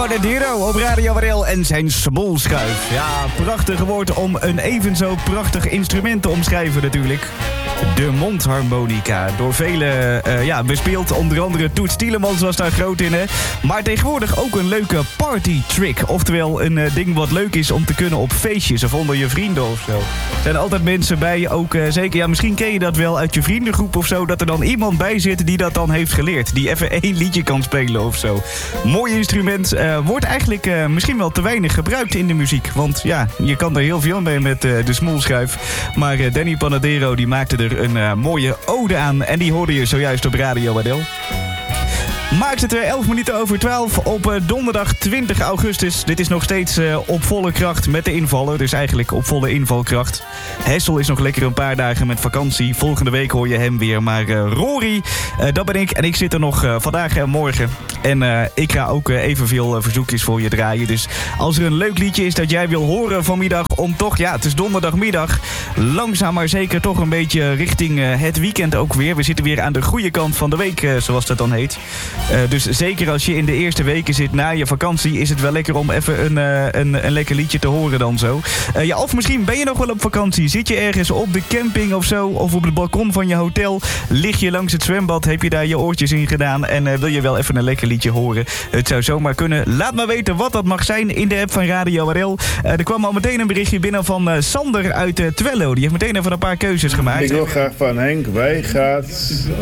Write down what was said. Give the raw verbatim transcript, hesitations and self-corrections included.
Panadero op Radio Warel en zijn smolschuif. Ja, prachtig woord om een even zo prachtig instrument te omschrijven natuurlijk. De mondharmonica. Door velen uh, ja, bespeeld. Onder andere Toets Tielemans was daar groot in. Hè? Maar tegenwoordig ook een leuke party trick. Oftewel een uh, ding wat leuk is om te kunnen op feestjes of onder je vrienden of zo. Er zijn altijd mensen bij, ook uh, zeker, ja, misschien ken je dat wel uit je vriendengroep of zo, dat er dan iemand bij zit die dat dan heeft geleerd. Die even één liedje kan spelen of zo. Mooi instrument. Uh, wordt eigenlijk uh, misschien wel te weinig gebruikt in de muziek. Want ja, je kan er heel veel mee met uh, de smolschuif. Maar uh, Danny Panadero die maakte er een uh, mooie ode aan. En die hoorde je zojuist op Radio Wadel. Maakt het er elf minuten over twaalf op uh, donderdag twintig augustus. Dit is nog steeds uh, op volle kracht met de invallen. Dus eigenlijk op volle invalkracht. Hessel is nog lekker een paar dagen met vakantie. Volgende week hoor je hem weer. Maar uh, Rory, uh, dat ben ik. En ik zit er nog uh, vandaag en morgen. En uh, ik ga ook uh, evenveel uh, verzoekjes voor je draaien. Dus als er een leuk liedje is dat jij wil horen vanmiddag om toch, ja, het is donderdagmiddag, langzaam maar zeker toch een beetje richting uh, het weekend ook weer. We zitten weer aan de goede kant van de week, uh, zoals dat dan heet. Uh, dus zeker als je in de eerste weken zit na je vakantie, is het wel lekker om even een, uh, een, een lekker liedje te horen dan zo. Uh, ja, of misschien ben je nog wel op vakantie. Zit je ergens op de camping of zo, of op het balkon van je hotel. Lig je langs het zwembad, heb je daar je oortjes in gedaan en uh, wil je wel even een lekker liedje horen. Het zou zomaar kunnen. Laat maar weten wat dat mag zijn in de app van Radio R L. Uh, er kwam al meteen een berichtje binnen van uh, Sander uit uh, Twello. Die heeft meteen even een paar keuzes gemaakt. Ik wil graag van Henk Wijgaard